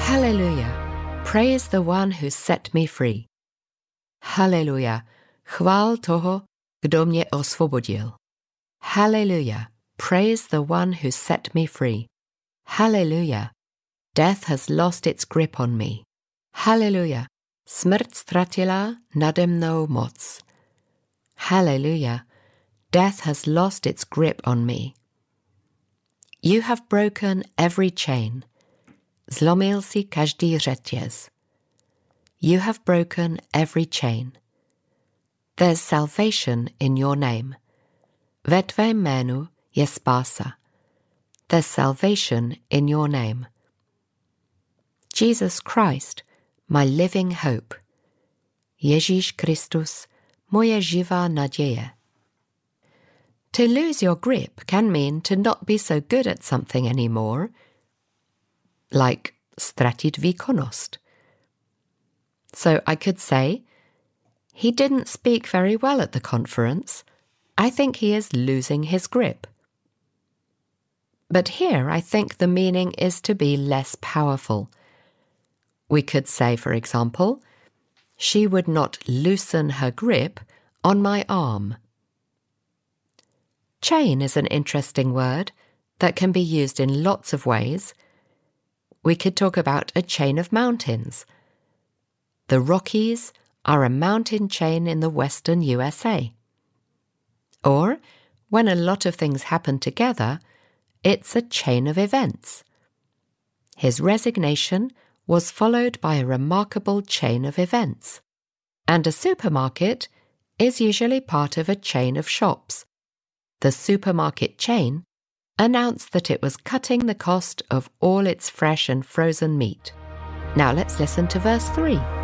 Hallelujah. Praise the one who set me free. Hallelujah. Chvál toho, kdo mě osvobodil. Hallelujah. Praise the one who set me free. Hallelujah. Death has lost its grip on me. Hallelujah. Smrt ztratila nade mnou moc. Hallelujah. Death has lost its grip on me. You have broken every chain. Zlomil si každý řetěz. You have broken every chain. There's salvation in your name. Ve tvém jménu je spása. There's salvation in your name. Jesus Christ, my living hope. Ježíš Kristus, moje živá naděje. To lose your grip can mean to not be so good at something anymore, like ztratit výkonnost. So I could say, he didn't speak very well at the conference. I think he is losing his grip. But here I think the meaning is to be less powerful. We could say, for example, she would not loosen her grip on my arm. Chain is an interesting word that can be used in lots of ways. We could talk about a chain of mountains. The Rockies are a mountain chain in the western USA. Or, when a lot of things happen together, it's a chain of events. His resignation was followed by a remarkable chain of events. And a supermarket is usually part of a chain of shops. The supermarket chain announced that it was cutting the cost of all its fresh and frozen meat. Now let's listen to verse 3.